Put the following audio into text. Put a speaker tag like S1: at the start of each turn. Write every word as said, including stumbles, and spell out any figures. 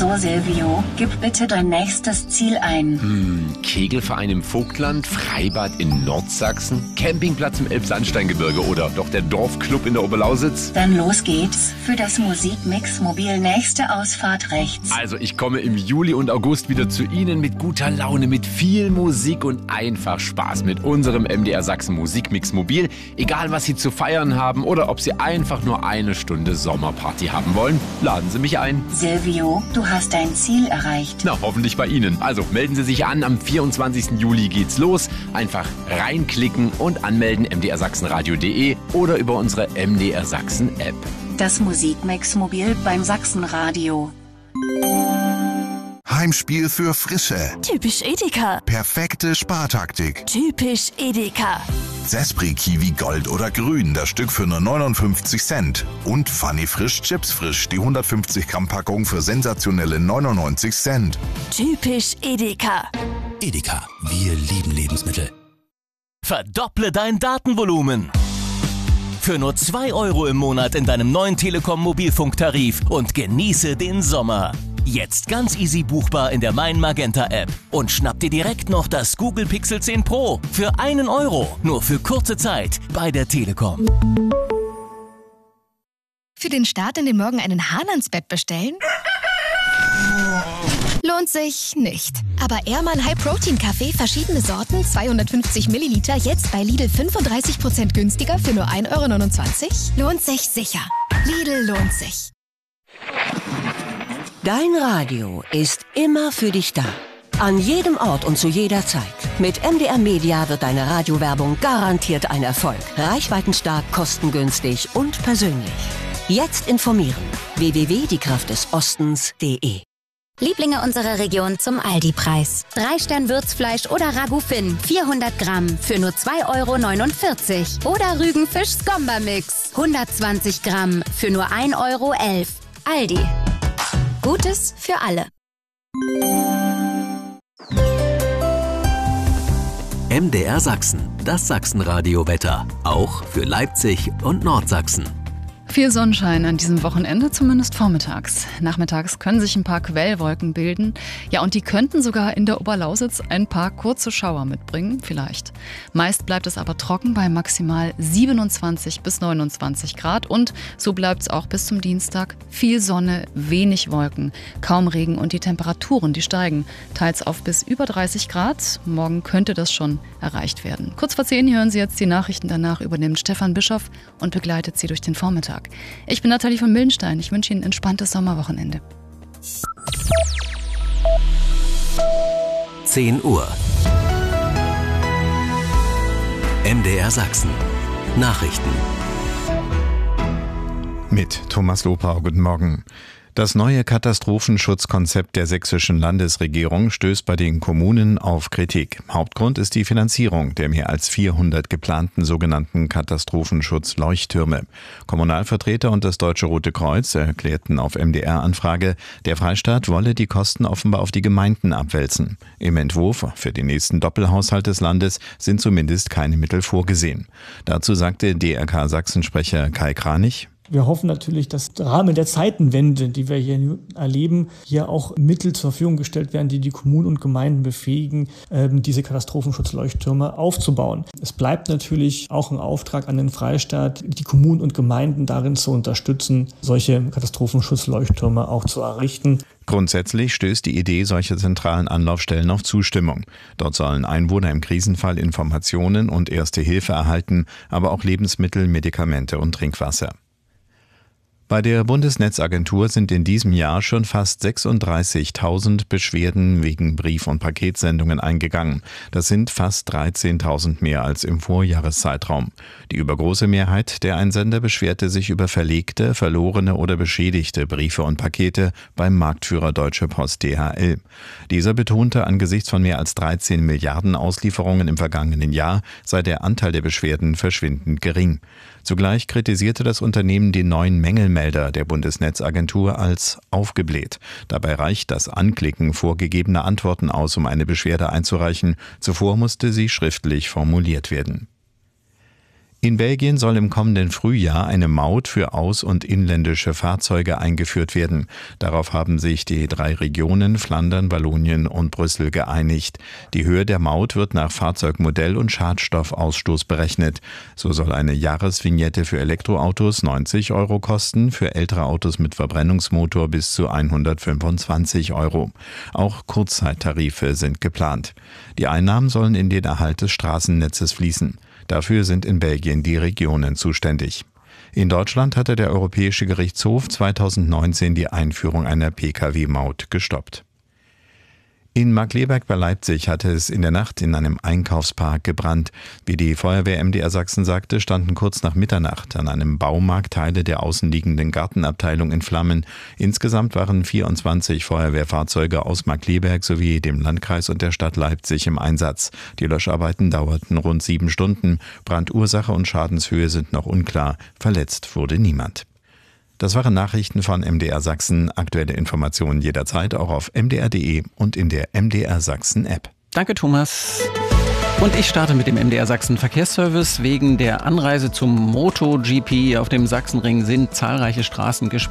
S1: So, Silvio, gib bitte dein nächstes Ziel ein.
S2: Hm, Kegelverein im Vogtland, Freibad in Nordsachsen, Campingplatz im Elbsandsteingebirge oder doch der Dorfclub in der Oberlausitz?
S1: Dann los geht's. Für das Musikmix Mobil nächste Ausfahrt rechts.
S2: Also ich komme im Juli und August wieder zu Ihnen mit guter Laune, mit viel Musik und einfach Spaß mit unserem M D R Sachsen Musikmix Mobil. Egal was Sie zu feiern haben oder ob Sie einfach nur eine Stunde Sommerparty haben wollen, laden Sie mich ein.
S1: Silvio, du hast dein Ziel erreicht.
S2: Na, hoffentlich bei Ihnen. Also melden Sie sich an, am vierundzwanzigsten Juli geht's los. Einfach reinklicken und anmelden m d r sachsenradio punkt de oder über unsere M D R Sachsen App.
S1: Das Musikmix Mobil beim Sachsenradio.
S3: Heimspiel für Frische.
S4: Typisch Edeka.
S3: Perfekte Spartaktik.
S4: Typisch Edeka.
S3: Sespri Kiwi Gold oder Grün, das Stück für nur neunundfünfzig Cent. Und Funny Frisch Chips Frisch, die hundertfünfzig Gramm Packung für sensationelle neunundneunzig Cent.
S4: Typisch Edeka.
S5: Edeka, wir lieben Lebensmittel. Verdopple dein Datenvolumen. Für nur zwei Euro im Monat in deinem neuen Telekom-Mobilfunktarif und genieße den Sommer. Jetzt ganz easy buchbar in der Mein Magenta App. Und schnapp dir direkt noch das Google Pixel zehn Pro für einen Euro. Nur für kurze Zeit bei der Telekom.
S6: Für den Start in den Morgen einen Hahn ans Bett bestellen? Lohnt sich nicht. Aber Ehrmann High Protein Kaffee, verschiedene Sorten, zweihundertfünfzig Milliliter, jetzt bei Lidl fünfunddreißig Prozent günstiger für nur ein Euro neunundzwanzig? Lohnt sich sicher. Lidl lohnt sich.
S7: Dein Radio ist immer für dich da. An jedem Ort und zu jeder Zeit. Mit M D R Media wird deine Radiowerbung garantiert ein Erfolg. Reichweitenstark, kostengünstig und persönlich. Jetzt informieren. w w w punkt die kraft des ostens punkt de.
S8: Lieblinge unserer Region zum Aldi-Preis. Drei Stern Würzfleisch oder Ragout Finn, vierhundert Gramm für nur zwei Euro neunundvierzig. Oder Rügenfisch Skomba-Mix, hundertzwanzig Gramm für nur ein Euro elf. Aldi. Gutes für alle.
S5: M D R Sachsen, das Sachsenradio-Wetter. Auch für Leipzig und Nordsachsen.
S9: Viel Sonnenschein an diesem Wochenende, zumindest vormittags. Nachmittags können sich ein paar Quellwolken bilden. Ja, und die könnten sogar in der Oberlausitz ein paar kurze Schauer mitbringen, vielleicht. Meist bleibt es aber trocken bei maximal siebenundzwanzig bis neunundzwanzig Grad. Und so bleibt es auch bis zum Dienstag. Viel Sonne, wenig Wolken, kaum Regen und die Temperaturen, die steigen. Teils auf bis über dreißig Grad. Morgen könnte das schon erreicht werden. Kurz vor zehn hören Sie jetzt die Nachrichten. Danach übernimmt Stefan Bischoff und begleitet Sie durch den Vormittag. Ich bin Nathalie von Mildenstein. Ich wünsche Ihnen ein entspanntes Sommerwochenende.
S5: zehn Uhr. M D R Sachsen. Nachrichten.
S10: Mit Thomas Lopau. Guten Morgen. Das neue Katastrophenschutzkonzept der sächsischen Landesregierung stößt bei den Kommunen auf Kritik. Hauptgrund ist die Finanzierung der mehr als vierhundert geplanten sogenannten Katastrophenschutz-Leuchttürme. Kommunalvertreter und das Deutsche Rote Kreuz erklärten auf M D R-Anfrage, der Freistaat wolle die Kosten offenbar auf die Gemeinden abwälzen. Im Entwurf für den nächsten Doppelhaushalt des Landes sind zumindest keine Mittel vorgesehen. Dazu sagte D R K-Sachsen-Sprecher Kai Kranich:
S11: Wir hoffen natürlich, dass im Rahmen der Zeitenwende, die wir hier erleben, hier auch Mittel zur Verfügung gestellt werden, die die Kommunen und Gemeinden befähigen, diese Katastrophenschutzleuchttürme aufzubauen. Es bleibt natürlich auch ein Auftrag an den Freistaat, die Kommunen und Gemeinden darin zu unterstützen, solche Katastrophenschutzleuchttürme auch zu errichten.
S10: Grundsätzlich stößt die Idee solcher zentralen Anlaufstellen auf Zustimmung. Dort sollen Einwohner im Krisenfall Informationen und Erste Hilfe erhalten, aber auch Lebensmittel, Medikamente und Trinkwasser. Bei der Bundesnetzagentur sind in diesem Jahr schon fast sechsunddreißigtausend Beschwerden wegen Brief- und Paketsendungen eingegangen. Das sind fast dreizehntausend mehr als im Vorjahreszeitraum. Die übergroße Mehrheit der Einsender beschwerte sich über verlegte, verlorene oder beschädigte Briefe und Pakete beim Marktführer Deutsche Post D H L. Dieser betonte, angesichts von mehr als dreizehn Milliarden Auslieferungen im vergangenen Jahr sei der Anteil der Beschwerden verschwindend gering. Zugleich kritisierte das Unternehmen den neuen Mängelmelder der Bundesnetzagentur als aufgebläht. Dabei reicht das Anklicken vorgegebener Antworten aus, um eine Beschwerde einzureichen. Zuvor musste sie schriftlich formuliert werden. In Belgien soll im kommenden Frühjahr eine Maut für aus- und inländische Fahrzeuge eingeführt werden. Darauf haben sich die drei Regionen Flandern, Wallonien und Brüssel geeinigt. Die Höhe der Maut wird nach Fahrzeugmodell und Schadstoffausstoß berechnet. So soll eine Jahresvignette für Elektroautos neunzig Euro kosten, für ältere Autos mit Verbrennungsmotor bis zu hundertfünfundzwanzig Euro. Auch Kurzzeittarife sind geplant. Die Einnahmen sollen in den Erhalt des Straßennetzes fließen. Dafür sind in Belgien die Regionen zuständig. In Deutschland hatte der Europäische Gerichtshof zweitausendneunzehn die Einführung einer Pkw-Maut gestoppt. In Markkleeberg bei Leipzig hatte es in der Nacht in einem Einkaufspark gebrannt. Wie die Feuerwehr M D R Sachsen sagte, standen kurz nach Mitternacht an einem Baumarkt Teile der außenliegenden Gartenabteilung in Flammen. Insgesamt waren vierundzwanzig Feuerwehrfahrzeuge aus Markkleeberg sowie dem Landkreis und der Stadt Leipzig im Einsatz. Die Löscharbeiten dauerten rund sieben Stunden. Brandursache und Schadenshöhe sind noch unklar. Verletzt wurde niemand. Das waren Nachrichten von M D R Sachsen. Aktuelle Informationen jederzeit auch auf m d r punkt d e und in der M D R Sachsen App.
S12: Danke, Thomas. Und ich starte mit dem M D R Sachsen Verkehrsservice. Wegen der Anreise zum MotoGP auf dem Sachsenring sind zahlreiche Straßen gesperrt.